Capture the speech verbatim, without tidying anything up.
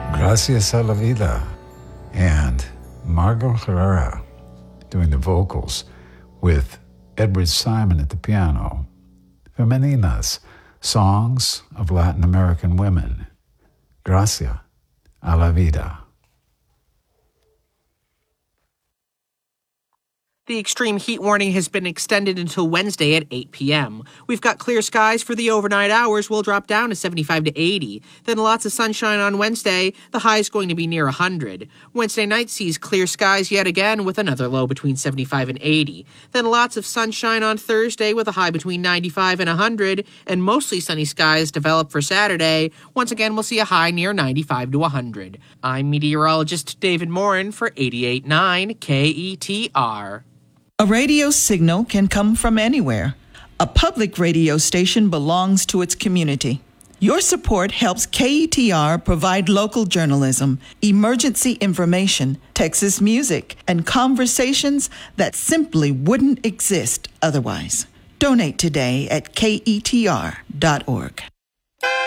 Gracias a la Vida, and Margot Herrera doing the vocals with Edward Simon at the piano. Femeninas, songs of Latin American women. Gracias a la Vida. The extreme heat warning has been extended until Wednesday at eight p.m. We've got clear skies for the overnight hours. We'll drop down to seventy-five to eighty. Then lots of sunshine on Wednesday. The high is going to be near one hundred. Wednesday night sees clear skies yet again with another low between seventy-five and eighty. Then lots of sunshine on Thursday with a high between ninety-five and one hundred. And mostly sunny skies develop for Saturday. Once again, we'll see a high near ninety-five to one hundred. I'm meteorologist David Morin for eighty-eight point nine K E T R. A radio signal can come from anywhere. A public radio station belongs to its community. Your support helps K E T R provide local journalism, emergency information, Texas music, and conversations that simply wouldn't exist otherwise. Donate today at K E T R dot org.